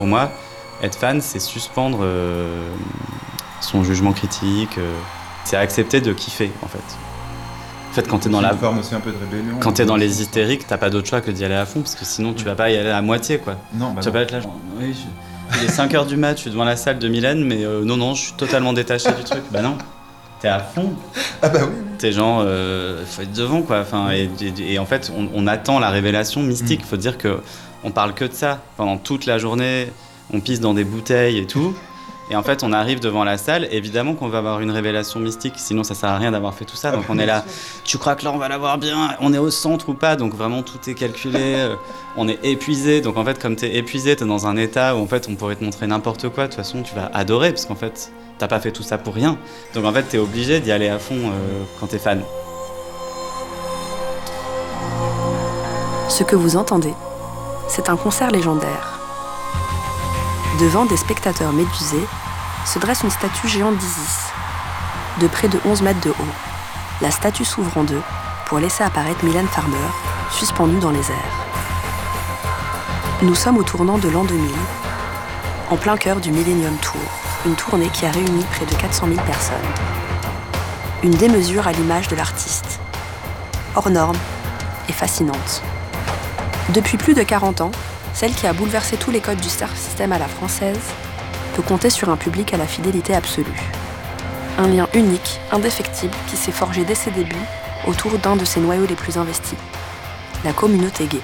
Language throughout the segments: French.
Pour moi, être fan, c'est suspendre son jugement critique, c'est accepter de kiffer, en fait. En fait, quand t'es dans une forme aussi un peu de rébellion. Quand t'es dans les hystériques, t'as pas d'autre choix que d'y aller à fond, parce que sinon tu vas pas y aller à moitié, quoi. Non, tu vas pas être là, oui, il est 5h du mat, je suis devant la salle de Mylène, mais non, je suis totalement détaché du truc. Bah non, t'es à fond. Ah bah oui. T'es genre, faut être devant, quoi. Enfin, et en fait, on attend la révélation mystique. Faut dire que on parle que de ça pendant toute la journée. On pisse dans des bouteilles et tout. Et en fait, on arrive devant la salle, évidemment qu'on va avoir une révélation mystique, sinon ça sert à rien d'avoir fait tout ça. Donc on est là, tu crois que là on va l'avoir bien, on est au centre ou pas, donc vraiment tout est calculé, on est épuisé. Donc en fait, comme t'es épuisé, t'es dans un état où en fait on pourrait te montrer n'importe quoi, de toute façon tu vas adorer, parce qu'en fait t'as pas fait tout ça pour rien. Donc en fait t'es obligé d'y aller à fond quand t'es fan. Ce que vous entendez, c'est un concert légendaire. Devant des spectateurs médusés, se dresse une statue géante d'Isis, de près de 11 mètres de haut. La statue s'ouvre en deux pour laisser apparaître Mylène Farmer, suspendue dans les airs. Nous sommes au tournant de l'an 2000, en plein cœur du Millennium Tour, une tournée qui a réuni près de 400 000 personnes. Une démesure à l'image de l'artiste, hors norme et fascinante. Depuis plus de 40 ans, celle qui a bouleversé tous les codes du star system à la française peut compter sur un public à la fidélité absolue. Un lien unique, indéfectible, qui s'est forgé dès ses débuts autour d'un de ses noyaux les plus investis, la communauté gay.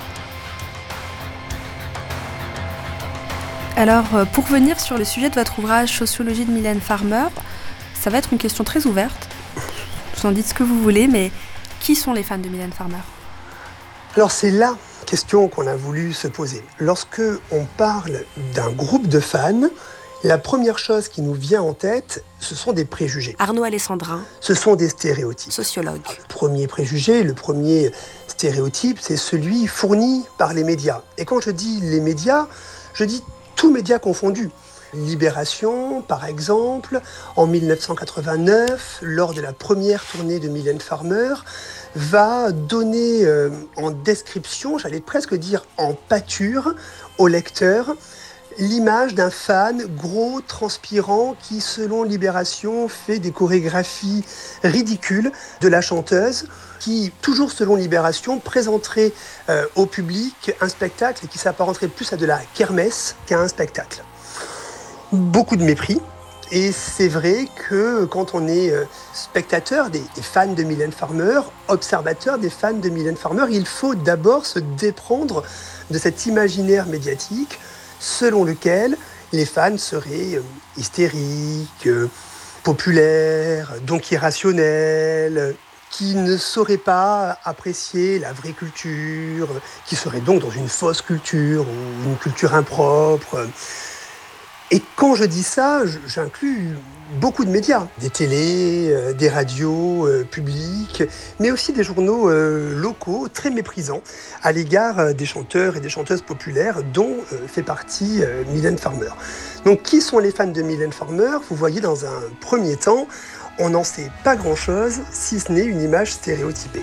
Alors, pour revenir sur le sujet de votre ouvrage Sociologie de Mylène Farmer, ça va être une question très ouverte. Vous en dites ce que vous voulez, mais qui sont les fans de Mylène Farmer ? Alors c'est la question qu'on a voulu se poser. Lorsque on parle d'un groupe de fans, la première chose qui nous vient en tête, ce sont des préjugés. Arnaud Alessandrin, ce sont des stéréotypes. sociologue. Le premier préjugé, le premier stéréotype, c'est celui fourni par les médias. Et quand je dis les médias, je dis tous médias confondus. Libération, par exemple, en 1989, lors de la première tournée de Mylène Farmer, va donner en description, j'allais presque dire en pâture, au lecteur, l'image d'un fan gros, transpirant, qui, selon Libération, fait des chorégraphies ridicules de la chanteuse, qui, toujours selon Libération, présenterait au public un spectacle qui s'apparenterait plus à de la kermesse qu'à un spectacle. Beaucoup de mépris. Et c'est vrai que quand on est spectateur des fans de Mylène Farmer, observateur des fans de Mylène Farmer, il faut d'abord se déprendre de cet imaginaire médiatique selon lequel les fans seraient hystériques, populaires, donc irrationnels, qui ne sauraient pas apprécier la vraie culture, qui seraient donc dans une fausse culture ou une culture impropre. Et quand je dis ça, j'inclus beaucoup de médias, des télés, des radios publiques, mais aussi des journaux locaux très méprisants à l'égard des chanteurs et des chanteuses populaires dont fait partie Mylène Farmer. Donc qui sont les fans de Mylène Farmer ? Vous voyez, dans un premier temps, on n'en sait pas grand-chose, si ce n'est une image stéréotypée.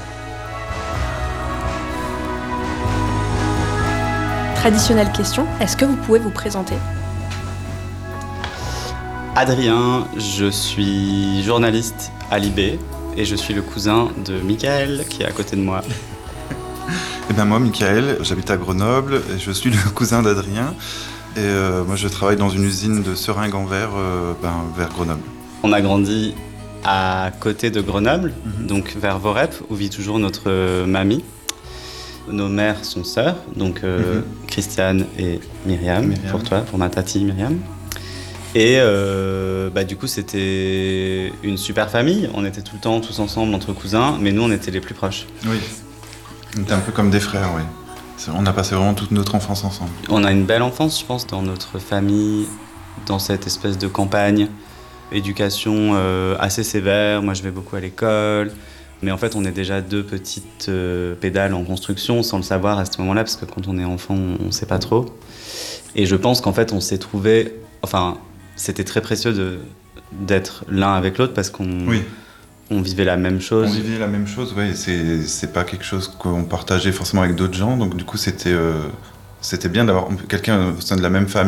Traditionnelle question, est-ce que vous pouvez vous présenter ? Adrien, je suis journaliste à Libé et je suis le cousin de Michael qui est à côté de moi. Eh bien moi, Michael, j'habite à Grenoble et je suis le cousin d'Adrien. Et moi, je travaille dans une usine de seringues en verre vers Grenoble. On a grandi à côté de Grenoble, donc vers Vorep, où vit toujours notre mamie. Nos mères sont sœurs, donc Christiane et Myriam, pour toi, pour ma tati Myriam. Et du coup, c'était une super famille. On était tout le temps tous ensemble entre cousins, mais nous, on était les plus proches. Oui, on était un peu comme des frères, oui. On a passé vraiment toute notre enfance ensemble. On a une belle enfance, je pense, dans notre famille, dans cette espèce de campagne. Éducation assez sévère. Moi, je vais beaucoup à l'école. Mais en fait, on est déjà deux petites pédales en construction, sans le savoir à ce moment-là, parce que quand on est enfant, on ne sait pas trop. Et je pense qu'en fait, on s'est trouvés... Enfin, c'était très précieux d'être l'un avec l'autre, parce qu'on on vivait la même chose. On vivait la même chose, oui. C'est pas quelque chose qu'on partageait forcément avec d'autres gens. Donc du coup, c'était C'était bien d'avoir quelqu'un au sein de la même famille